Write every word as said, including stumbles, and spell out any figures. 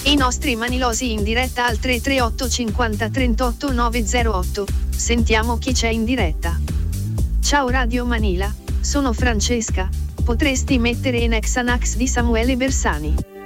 I nostri manilosi in diretta al tre tre otto cinquanta trentotto nove zero otto. Sentiamo chi c'è in diretta. Ciao Radio Manila, sono Francesca. Potresti mettere in Xanax di Samuele Bersani.